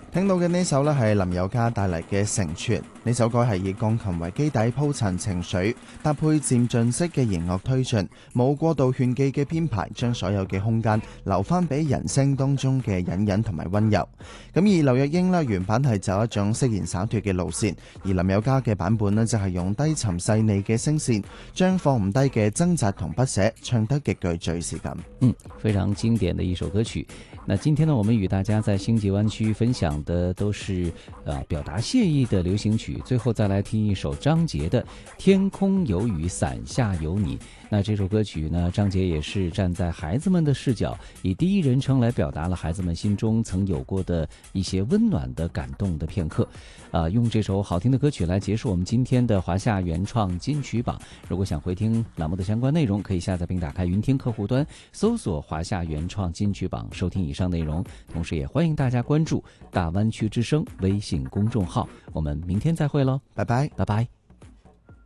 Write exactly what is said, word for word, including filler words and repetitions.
聽到嘅呢首呢係林宥嘉帶嚟嘅《成全》，呢首歌係以鋼琴為基底鋪陳情緒，搭配漸進式嘅弦樂推進，冇過度炫技嘅編排，將所有嘅空間留翻俾人聲當中嘅隱隱同埋溫柔。咁而劉若英呢原版係走一種釋然灑脫嘅路線，而林宥嘉嘅版本呢就係用低沉細膩嘅聲線，將放唔低嘅掙扎同不捨唱得極具敘事感。 嗯，非常經典的一首歌曲。那今天呢，我們與大家在星際灣區分享的都是呃表達謝意的流行曲，最後再來聽一首張杰的《天空有雨傘下有你》。那這首歌曲呢，張杰也是站在孩子們的視角，以第一人稱來表達了孩子們心中曾有過的一些溫暖的感動的片刻。啊、呃，用這首好聽的歌曲來結束我們今天的華夏原創金曲榜。如果想回聽欄目的相關內容，可以下載並打開雲聽客戶端，搜索華夏原創金曲榜，收聽以上內容。同時也歡迎大家關注大灣區之聲微信公眾號。我們明天再會嘍， 拜拜， 拜拜。